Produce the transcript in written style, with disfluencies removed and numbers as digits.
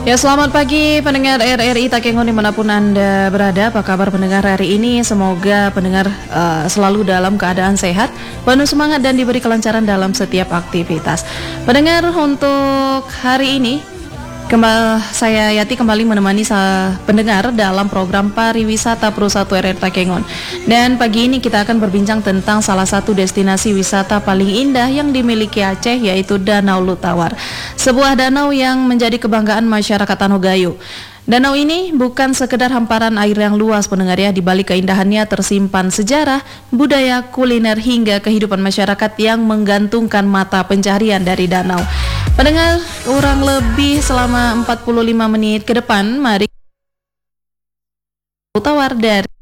Ya, selamat pagi pendengar RRI Takengon dimanapun Anda berada. Apa kabar pendengar hari ini? Semoga pendengar selalu dalam keadaan sehat, penuh semangat dan diberi kelancaran dalam setiap aktivitas. Pendengar, untuk hari ini saya Yati kembali menemani pendengar dalam program Pariwisata Pro 1 RRI Takengon. Dan pagi ini kita akan berbincang tentang salah satu destinasi wisata paling indah yang dimiliki Aceh, yaitu Danau Lutawar. Sebuah danau yang menjadi kebanggaan masyarakat Anogayo. Danau ini bukan sekedar hamparan air yang luas, pendengar ya. Di balik keindahannya tersimpan sejarah, budaya, kuliner hingga kehidupan masyarakat yang menggantungkan mata pencaharian dari danau. Pendengar, kurang lebih selama 45 menit ke depan, mari Lutawar dari